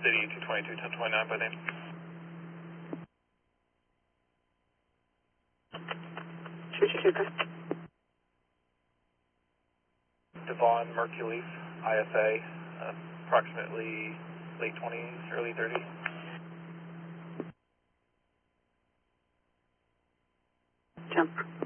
City 222, 1029 by name. Devon Merculeaf, ISA, approximately late 20s, early 30s. Jump.